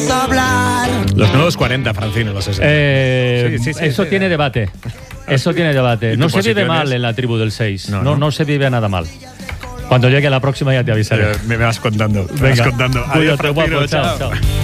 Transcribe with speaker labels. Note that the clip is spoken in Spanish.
Speaker 1: vamos a hablar.
Speaker 2: Los nuevos 40, Francino, los 60. Sí,
Speaker 3: eso tiene debate. Eso tiene debate. No se vive mal en la tribu del 6. No se vive nada mal. Cuando llegue la próxima ya te avisaré.
Speaker 2: Me vas contando.
Speaker 3: Venga,
Speaker 2: Adiós,
Speaker 3: cuídate, guapo. Chao.